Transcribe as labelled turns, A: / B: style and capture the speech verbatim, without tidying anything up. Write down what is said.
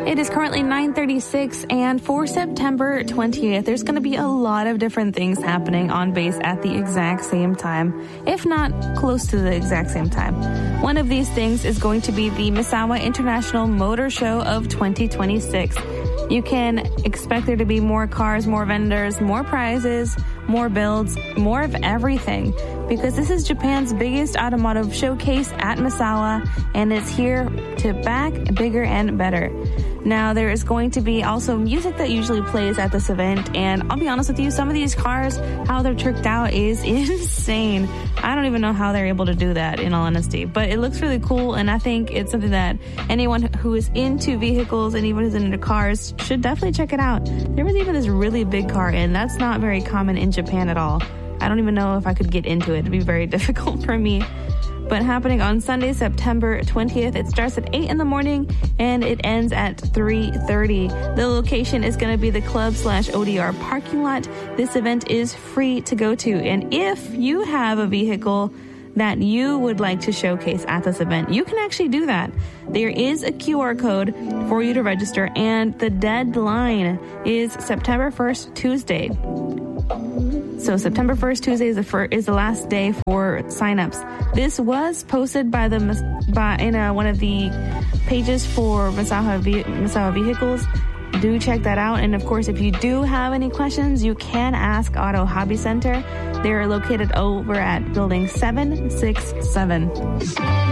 A: It is currently nine thirty-six, and for September twentieth, there's going to be a lot of different things happening on base at the exact same time, if not close to the exact same time. One of these things is going to be the Misawa International Motor Show of twenty twenty-six. You can expect there to be more cars, more vendors, more prizes, more builds, more of everything, because this is Japan's biggest automotive showcase at Misawa, and it's here to back bigger and better. Now, there is going to be also music that usually plays at this event, and I'll be honest with you, some of these cars, how they're tricked out is insane. I don't even know how they're able to do that, in all honesty, but it looks really cool, and I think it's something that anyone who is into vehicles, anyone who's into cars, should definitely check it out. There was even this really big car, and that's not very common in Japan at all. I don't even know if I could get into it. It'd be very difficult for me. But happening on Sunday, September twentieth, it starts at eight in the morning and it ends at three thirty. The location is going to be the club slash O D R parking lot. This event is free to go to. And if you have a vehicle that you would like to showcase at this event, you can actually do that. There is a Q R code for you to register, and the deadline is September first, Tuesday. So September first, Tuesday is the first, is the last day for signups. This was posted by the by in a, one of the pages for Misawa, Misawa Vehicles. Do check that out. And of course, if you do have any questions, you can ask Auto Hobby Center. They're located over at building seven six seven.